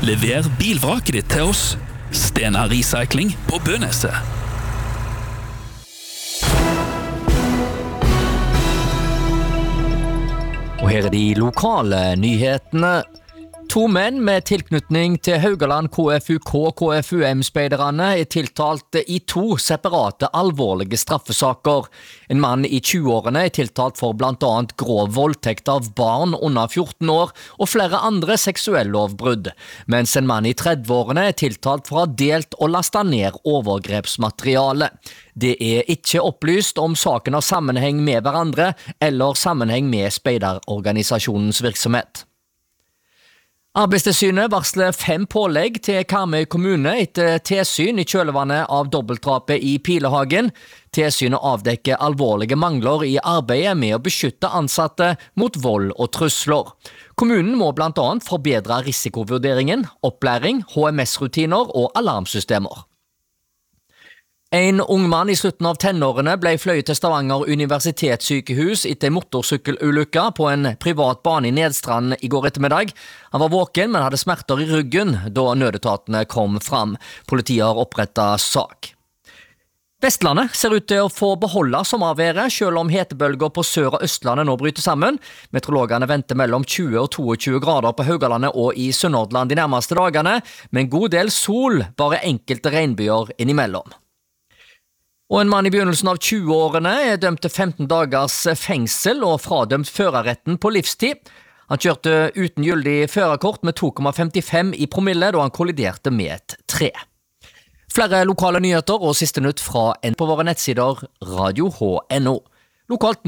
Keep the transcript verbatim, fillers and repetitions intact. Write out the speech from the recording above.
Lever bilvraket ditt til oss. Stena Recycling på Bøneset. Og her er de lokale nyhetene. To menn med tilknytning til Haugaland K F U K og K F U M-speiderne er tiltalt i to separate alvorlige straffesaker. En mann i tjueårene er tiltalt for blant annet grov voldtekt av barn under fjorten år og flere andre seksuellovbrudd, mens en mann i trettiårene er tiltalt for å ha delt og lastet ned overgrepsmateriale. Det er ikke opplyst om saken har sammenheng med hverandre eller sammenheng med speiderorganisasjonens virksomhet. Arbeidstilsynet varsler fem pålegg til Karmøy kommune etter tilsyn i kjølvannet av dobbeltdrapet i Pilehagen. Tilsynet avdekker alvorlige mangler i arbeidet med å beskytte ansatte mot vold og trusler. Kommunen må blant annet forbedre risikovurderingen, opplæring, H M S-rutiner og alarmsystemer. En ung mann i slutten av tenårene ble fløyet til Stavanger universitetssykehus etter motorsykkelulykke på en privat bane i Nedstrand i går ettermiddag. Han var våken, men hadde smerter i ryggen da nødetatene kom fram. Politiet har opprettet sak. Vestlandet ser ut til å få beholde sommerværet, selv om hetebølger på Sør- og Østlandet nå bryter sammen. Meteorologene venter mellom tjue og tjueto grader på Haugalandet og i Sunnhordland de nærmeste dagene, med en god del sol, bare enkelte regnbyer innimellom. Og en mann i begynnelsen av tjueårene er dømt til femten dagers fengsel og fradømt førerretten på livstid. Han kjørte uten gyldig førerkort med to komma femtifem i promille da han kolliderte med et tre. Flere lokale nyheter og siste nytt fra en på våre nettsider radio punktum no. Lokalt